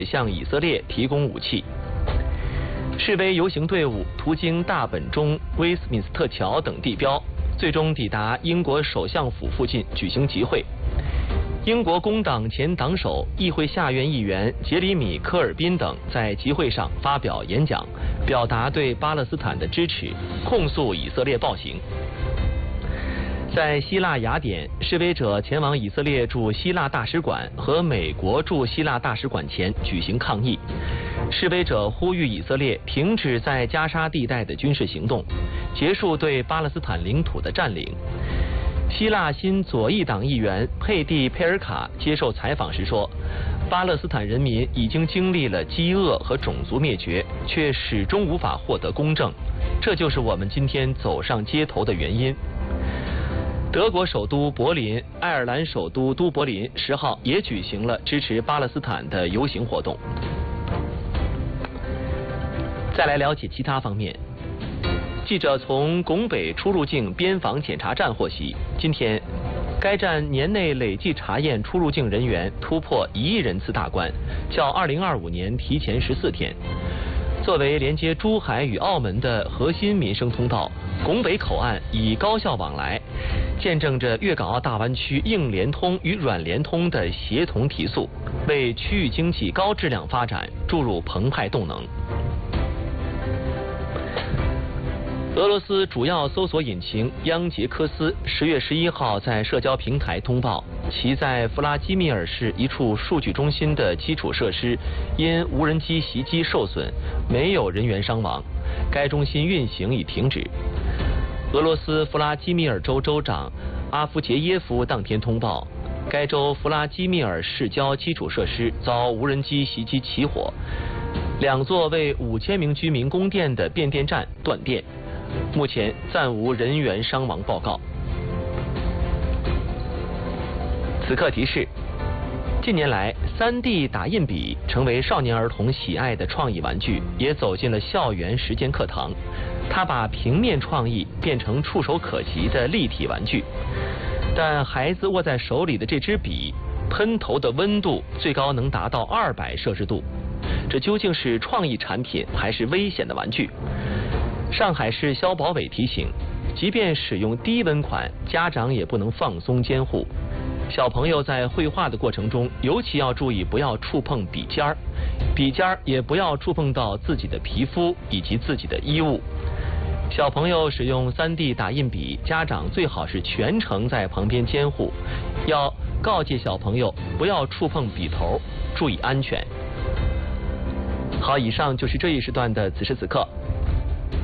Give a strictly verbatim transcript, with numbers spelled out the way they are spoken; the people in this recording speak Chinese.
向以色列提供武器。示威游行队伍途经大本钟、威斯敏斯特桥等地标，最终抵达英国首相府附近举行集会。英国工党前党首、议会下院议员杰里米·科尔宾等在集会上发表演讲，表达对巴勒斯坦的支持，控诉以色列暴行。在希腊雅典，示威者前往以色列驻希腊大使馆和美国驻希腊大使馆前举行抗议。示威者呼吁以色列停止在加沙地带的军事行动，结束对巴勒斯坦领土的占领。希腊新左翼党议员佩蒂·佩尔卡接受采访时说，巴勒斯坦人民已经经历了饥饿和种族灭绝，却始终无法获得公正，这就是我们今天走上街头的原因。德国首都柏林、爱尔兰首都都柏林十号也举行了支持巴勒斯坦的游行活动。再来了解其他方面。记者从拱北出入境边防检查站获悉，今天该站年内累计查验出入境人员突破一亿人次大关，较二零二五年提前十四天。作为连接珠海与澳门的核心民生通道，拱北口岸以高效往来，见证着粤港澳大湾区硬联通与软联通的协同提速，为区域经济高质量发展注入澎湃动能。俄罗斯主要搜索引擎央杰科斯十月十一号在社交平台通报，其在弗拉基米尔市一处数据中心的基础设施因无人机袭击受损，没有人员伤亡，该中心运行已停止。俄罗斯弗拉基米尔州州长阿夫杰耶夫当天通报，该州弗拉基米尔市郊基础设施遭无人机袭击起火，两座为五千名居民供电的变电站断电。目前暂无人员伤亡报告。此刻提示：近年来，三 D 打印笔成为少年儿童喜爱的创意玩具，也走进了校园实践课堂。它把平面创意变成触手可及的立体玩具，但孩子握在手里的这支笔，喷头的温度最高能达到二百摄氏度。这究竟是创意产品还是危险的玩具？上海市消保委提醒，即便使用低温款，家长也不能放松监护。小朋友在绘画的过程中，尤其要注意不要触碰笔尖儿，笔尖儿也不要触碰到自己的皮肤以及自己的衣物。小朋友使用 三 D 打印笔，家长最好是全程在旁边监护，要告诫小朋友不要触碰笔头，注意安全。好，以上就是这一时段的此时此刻。